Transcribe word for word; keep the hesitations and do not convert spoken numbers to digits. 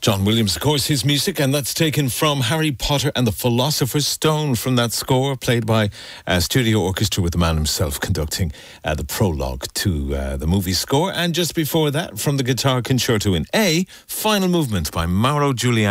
John Williams, of course, his music, and that's taken from Harry Potter and the Philosopher's Stone from that score, played by a studio orchestra with the man himself conducting uh, the prologue to uh, the movie score. And just before that, from the Guitar Concerto in A, Final Movement by Mauro Giuliani.